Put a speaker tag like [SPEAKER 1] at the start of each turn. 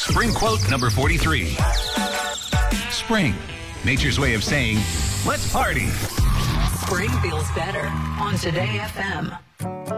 [SPEAKER 1] Spring quote number 43. Spring, nature's way of saying, let's party.
[SPEAKER 2] Spring feels better on Today FM.